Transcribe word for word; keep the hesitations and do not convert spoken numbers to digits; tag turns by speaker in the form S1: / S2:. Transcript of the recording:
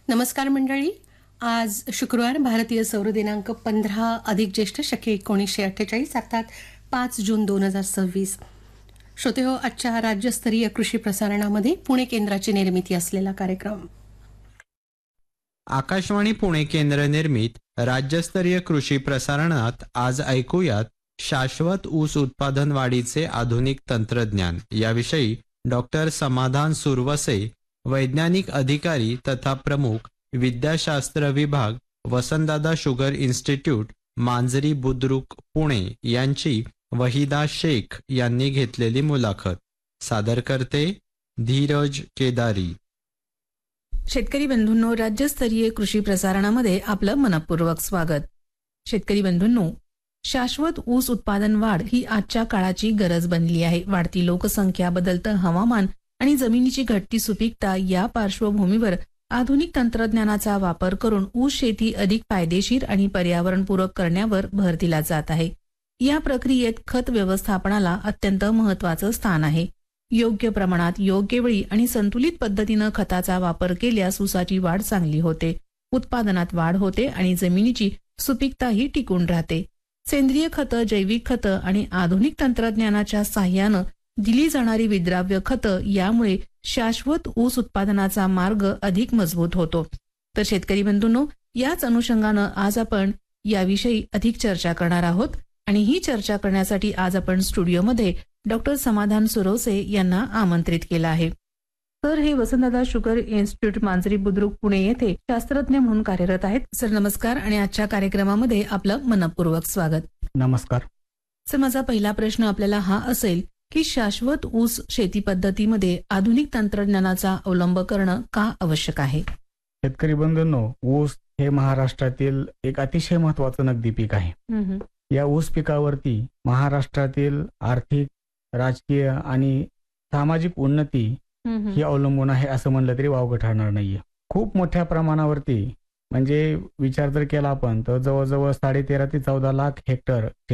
S1: नमस्कार मंडळी. आज शुक्रवार, भारतीय सौर दिनांक पंधरा अधिक ज्येष्ठ शके एकोणीसशे अठ्ठेचाळीस, अर्थात पाच जून दोन हजार सव्वीस. श्रोते हो, आजच्या राज्यस्तरीय कृषी प्रसारणामध्ये पुणे केंद्राची निर्मिती असलेला कार्यक्रम.
S2: आकाशवाणी पुणे केंद्र निर्मित राज्यस्तरीय कृषी प्रसारणात आज ऐकूयात शाश्वत ऊस उत्पादन वाढीचे आधुनिक तंत्रज्ञान याविषयी डॉक्टर समाधान सुरवसे, वैज्ञानिक अधिकारी तथा प्रमुख विद्याशास्त्र विभाग, वसंतदादा शुगर इन्स्टिट्यूट, मांजरी बुद्रुक, पुणे यांची वहिदा शेख यांनी घेतलेली मुलाखत. सादर करते धीरज केदारी.
S3: शेतकरी बंधूंनो, राज्यस्तरीय कृषी प्रसारणामध्ये आपलं मनपूर्वक स्वागत. शेतकरी बंधूंनो, शाश्वत ऊस उत्पादन वाढ ही आजच्या काळाची गरज बनली आहे. वाढती लोकसंख्या, बदलतं हवामान आणि जमिनीची घटती सुपीकता या पार्श्वभूमीवर आधुनिक तंत्रज्ञानाचा वापर करून ऊस शेती अधिक फायदेशीर आणि पर्यावरणपूरक करण्यावर भर दिला जात आहे. या प्रक्रियेत खत व्यवस्थापनाला अत्यंत महत्वाचं स्थान आहे. योग्य प्रमाणात, योग्य वेळी आणि संतुलित पद्धतीनं खताचा वापर केल्यास ऊसाची वाढ चांगली होते, उत्पादनात वाढ होते आणि जमिनीची सुपीकताही टिकून राहते. सेंद्रिय खतं, जैविक खतं आणि आधुनिक तंत्रज्ञानाच्या साह्यानं दिली जाणारी विद्राव्य खतं यामुळे शाश्वत ऊस उत्पादनाचा मार्ग अधिक मजबूत होतो. तर शेतकरी बंधूंनो, याच अनुषंगानं आज आपण याविषयी अधिक चर्चा करणार आहोत आणि ही चर्चा करण्यासाठी आज आपण स्टुडिओमध्ये डॉक्टर समाधान सुरवसे यांना आमंत्रित केलं आहे. तर हे वसंतदादा शुगर इन्स्टिट्यूट, मांजरी बुद्रुक, पुणे येथे शास्त्रज्ञ म्हणून कार्यरत आहेत. सर नमस्कार आणि आजच्या कार्यक्रमामध्ये आपलं मनपूर्वक स्वागत.
S4: नमस्कार
S3: सर. माझा पहिला प्रश्न आपल्याला हा असेल की शाश्वत ऊस शेती पद्धतीमध्ये आधुनिक तंत्रज्ञानाचा अवलंब करणं का आवश्यक आहे?
S4: शेतकरी बंधूंनो, ऊस हे महाराष्ट्रातील एक अतिशय महत्वाचं नगदी पीक आहे. या ऊस पिकावरती महाराष्ट्रातील आर्थिक, राजकीय आणि सामाजिक उन्नती ही अवलंबून आहे असं म्हणलं तरी वावगं ठरणार नाहीये. खूप मोठ्या प्रमाणावरती म्हणजे विचार जर केला आपण तर जवळजवळ साडे तेरा ते चौदा लाख हेक्टर